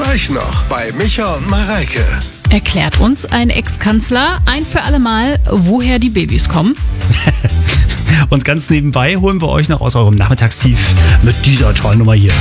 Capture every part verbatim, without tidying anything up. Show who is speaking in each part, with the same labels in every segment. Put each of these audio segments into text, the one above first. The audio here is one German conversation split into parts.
Speaker 1: Gleich noch bei Micha und Mareike.
Speaker 2: Erklärt uns ein Ex-Kanzler ein für alle Mal, woher die Babys kommen?
Speaker 3: Und ganz nebenbei holen wir euch noch aus eurem Nachmittagstief mit dieser tollen Nummer hier.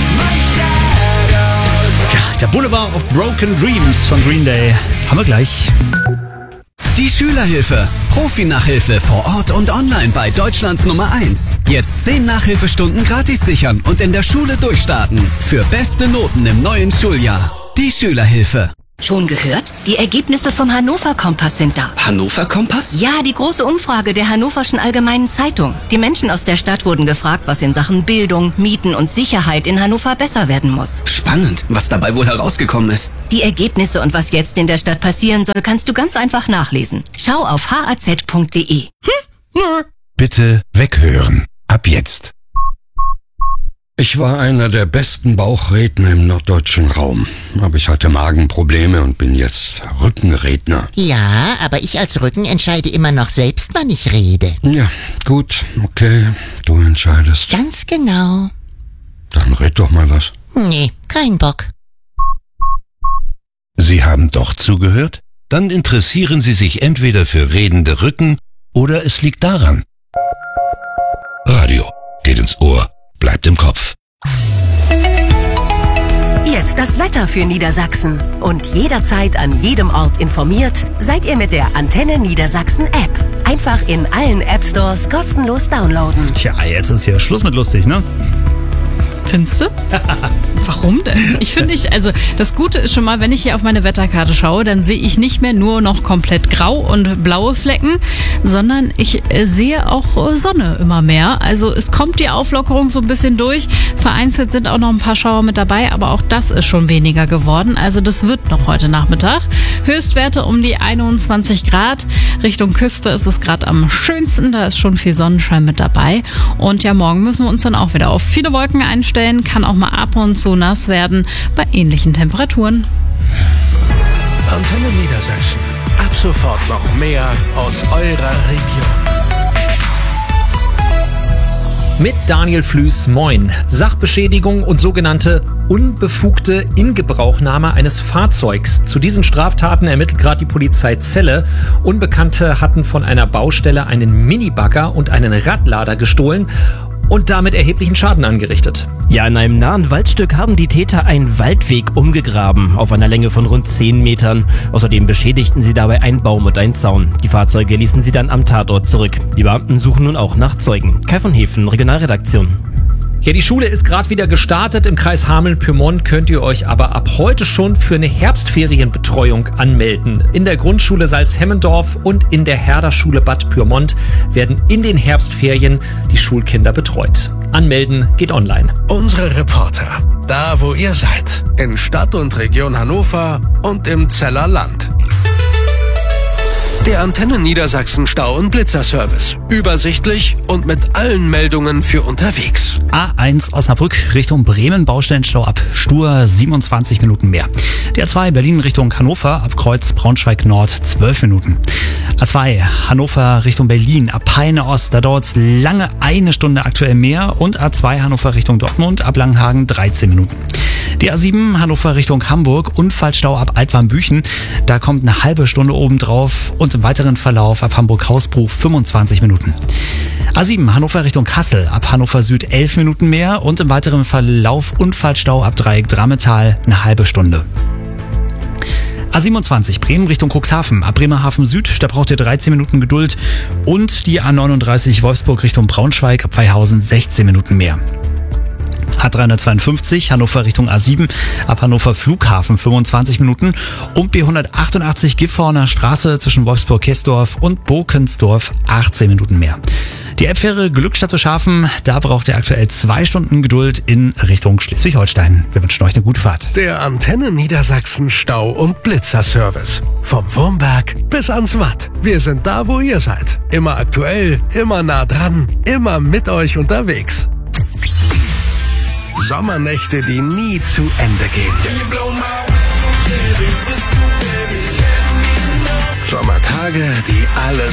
Speaker 3: Ja, der Boulevard of Broken Dreams von Green Day. Haben wir gleich.
Speaker 4: Die Schülerhilfe. Profi-Nachhilfe vor Ort und online bei Deutschlands Nummer eins. Jetzt zehn Nachhilfestunden gratis sichern und in der Schule durchstarten. Für beste Noten im neuen Schuljahr. Die Schülerhilfe.
Speaker 5: Schon gehört? Die Ergebnisse vom Hannover Kompass sind da.
Speaker 4: Hannover Kompass?
Speaker 5: Ja, die große Umfrage der Hannoverschen Allgemeinen Zeitung. Die Menschen aus der Stadt wurden gefragt, was in Sachen Bildung, Mieten und Sicherheit in Hannover besser werden muss.
Speaker 4: Spannend, was dabei wohl herausgekommen ist.
Speaker 5: Die Ergebnisse und was jetzt in der Stadt passieren soll, kannst du ganz einfach nachlesen. Schau auf h a z punkt d e. Hm? Nö.
Speaker 1: Bitte weghören. Ab jetzt.
Speaker 6: Ich war einer der besten Bauchredner im norddeutschen Raum. Aber ich hatte Magenprobleme und bin jetzt Rückenredner.
Speaker 7: Ja, aber ich als Rücken entscheide immer noch selbst, wann ich rede.
Speaker 6: Ja, gut, okay, du entscheidest.
Speaker 7: Ganz genau.
Speaker 6: Dann red doch mal was.
Speaker 7: Nee, kein Bock.
Speaker 1: Sie haben doch zugehört? Dann interessieren Sie sich entweder für redende Rücken oder es liegt daran. Radio geht ins Ohr, bleibt im Kopf.
Speaker 8: Jetzt das Wetter für Niedersachsen. Und jederzeit an jedem Ort informiert, seid ihr mit der Antenne Niedersachsen App. Einfach in allen App Stores kostenlos downloaden.
Speaker 3: Tja, jetzt ist hier Schluss mit lustig, ne?
Speaker 2: Findest du? Warum denn? Ich finde, ich, also das Gute ist schon mal, wenn ich hier auf meine Wetterkarte schaue, dann sehe ich nicht mehr nur noch komplett grau und blaue Flecken, sondern ich äh, sehe auch Sonne immer mehr. Also es kommt die Auflockerung so ein bisschen durch. Vereinzelt sind auch noch ein paar Schauer mit dabei, aber auch das ist schon weniger geworden. Also das wird noch heute Nachmittag. Höchstwerte um die einundzwanzig Grad. Richtung Küste ist es gerade am schönsten. Da ist schon viel Sonnenschein mit dabei. Und ja, morgen müssen wir uns dann auch wieder auf viele Wolken einstellen. Kann auch mal ab und zu nass werden bei ähnlichen Temperaturen.
Speaker 1: Antenne Niedersachsen. Ab sofort noch mehr aus eurer Region.
Speaker 9: Mit Daniel Flüß, moin. Sachbeschädigung und sogenannte unbefugte Ingebrauchnahme eines Fahrzeugs. Zu diesen Straftaten ermittelt gerade die Polizei Celle. Unbekannte hatten von einer Baustelle einen Minibagger und einen Radlader gestohlen und damit erheblichen Schaden angerichtet.
Speaker 10: Ja, in einem nahen Waldstück haben die Täter einen Waldweg umgegraben, auf einer Länge von rund zehn Metern. Außerdem beschädigten sie dabei einen Baum und einen Zaun. Die Fahrzeuge ließen sie dann am Tatort zurück. Die Beamten suchen nun auch nach Zeugen. Kai von Hefen, Regionalredaktion.
Speaker 9: Ja, die Schule ist gerade wieder gestartet. Im Kreis Hameln-Pyrmont könnt ihr euch aber ab heute schon für eine Herbstferienbetreuung anmelden. In der Grundschule Salzhemmendorf und in der Herderschule Bad Pyrmont werden in den Herbstferien die Schulkinder betreut. Anmelden geht online.
Speaker 1: Unsere Reporter, da wo ihr seid, in Stadt und Region Hannover und im Zeller Land. Der Antenne Niedersachsen Stau- und Blitzerservice. Übersichtlich und mit allen Meldungen für unterwegs.
Speaker 3: A eins Osnabrück Richtung Bremen, Baustellenstau ab Stur siebenundzwanzig Minuten mehr. Die A zwei Berlin Richtung Hannover ab Kreuz Braunschweig Nord zwölf Minuten. A zwei Hannover Richtung Berlin ab Peine Ost, da dauert es lange eine Stunde aktuell mehr. Und A zwei Hannover Richtung Dortmund ab Langenhagen dreizehn Minuten. Die A sieben Hannover Richtung Hamburg, Unfallstau ab Altwarmbüchen, da kommt eine halbe Stunde obendrauf und im weiteren Verlauf ab Hamburg-Hausbruch fünfundzwanzig Minuten. A sieben Hannover Richtung Kassel, ab Hannover Süd elf Minuten mehr und im weiteren Verlauf Unfallstau ab Dreieck Drammetal eine halbe Stunde. A siebenundzwanzig Bremen Richtung Cuxhaven, ab Bremerhaven Süd, da braucht ihr dreizehn Minuten Geduld und die A neununddreißig Wolfsburg Richtung Braunschweig, ab Weihausen sechzehn Minuten mehr. A dreihundertzweiundfünfzig Hannover Richtung A sieben, ab Hannover Flughafen fünfundzwanzig Minuten und B hundertachtundachtzig Gifhorner Straße zwischen Wolfsburg-Kessdorf und Bokensdorf achtzehn Minuten mehr. Die Elbfähre Glückstadt Schafen, da braucht ihr aktuell zwei Stunden Geduld in Richtung Schleswig-Holstein. Wir wünschen euch eine gute Fahrt.
Speaker 1: Der Antenne Niedersachsen Stau- und Blitzerservice. Vom Wurmberg bis ans Watt. Wir sind da, wo ihr seid. Immer aktuell, immer nah dran, immer mit euch unterwegs. Sommernächte, die nie zu Ende gehen. Sommertage, die alles